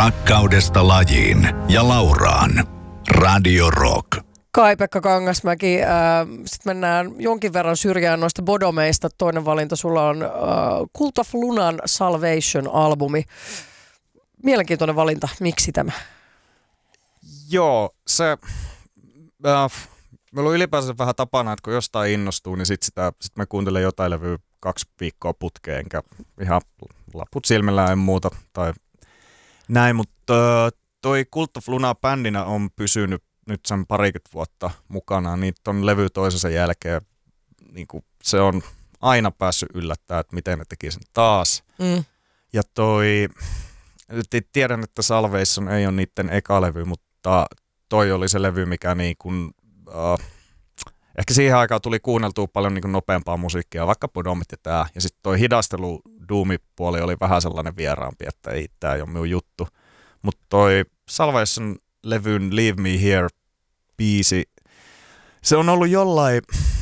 Rakkaudesta lajiin ja Lauraan. Radio Rock. Kai-Pekka Kangasmäki, sitten mennään jonkin verran syrjään noista Bodomeista. Toinen valinta sulla on Cult of Lunan Salvation-albumi. Mielenkiintoinen valinta. Miksi tämä? Joo, se... meillä on ylipäänsä vähän tapana, että kun jostain innostuu, niin sit mä kuuntelen jotain levyä 2 viikkoa putkeen, enkä ihan laput silmillä en muuta tai näin, mutta toi Cult of Luna bändinä on pysynyt nyt sen 20 vuotta mukana, niin ton levy toisensa jälkeen niin se on aina päässyt yllättämään, että miten ne teki sen taas. Ja tiedän, että Salvation ei ole niiden eka levy, mutta toi oli se levy, mikä niin kuin, ehkä siihen aikaan tuli kuunneltua paljon niin kuin nopeampaa musiikkia, vaikka Bodomit ja tää. Ja sitten toi hidastelu Doomi-puoli oli vähän sellainen vieraampi, että ei, tää ei ole minun juttu. Mutta toi Salvation-levyn Leave Me Here-biisi, se on ollut jollain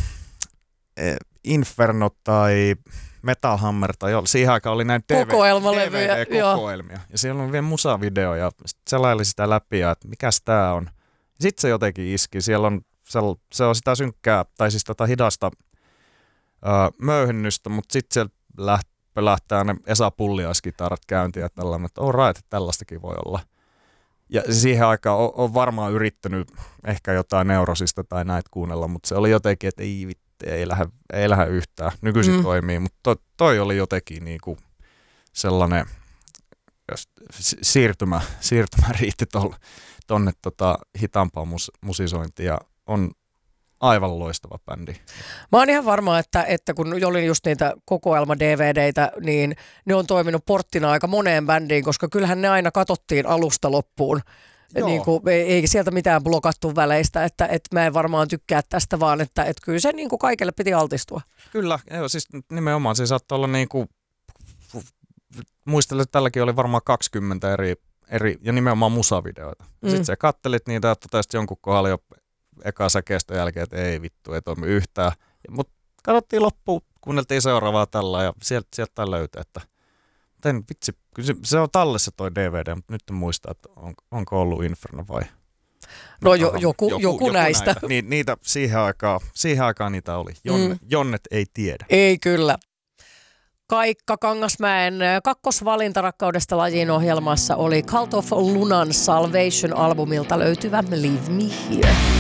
Inferno tai Metal Hammer tai siihen aikaan oli näin DVD-kokoelmia. Ja siellä on vielä musavideo ja se laili sitä läpi ja että mikäs tää on. Sitten se jotenkin iski. Siellä on, se on sitä synkkää, tai siis hidasta möyhennystä, mutta sitten siellä pölähtää ne Esa Pulliaiskitarat käyntiin ja tällainen, että right, tällaistakin voi olla. Ja siihen aikaan on varmaan yrittänyt ehkä jotain Neurosista tai näitä kuunnella, mutta se oli jotenkin, että ei lähde yhtään. Nykyisin toimii, mutta toi oli jotenkin niinku sellainen siirtymä riitti tonne hitaampaan musisointiin ja on aivan loistava bändi. Mä oon ihan varma, että kun olin just niitä kokoelma-DVDitä, niin ne on toiminut porttina aika moneen bändiin, koska kyllähän ne aina katsottiin alusta loppuun. Niin kuin, ei sieltä mitään blokattu väleistä, että mä en varmaan tykkää tästä, vaan että kyllä se niin kuin kaikille piti altistua. Kyllä, joo, siis nimenomaan se saattoi olla niin kuin, muistelen, että tälläkin oli varmaan 20 eri ja nimenomaan musavideoita. Sitten sä kattelit niitä ja totesit jonkun kohdalla jo eka säkeistön jälkeen, että ei vittu, ei toimi yhtään. Mutta katsottiin loppuun, kuunneltiin seuraavaa tällä ja sieltä löytyi, että vitsi, se on tallessa toi DVD, mutta nyt en muista, että onko ollut Inferno vai... No joku näistä. Niitä siihen aikaan niitä oli. Jonnet ei tiedä. Ei kyllä. Kaikka Kangasmäen kakkosvalinta Rakkaudesta lajiin -ohjelmassa oli Cult of Lunan Salvation-albumilta löytyvä Leave Me Here.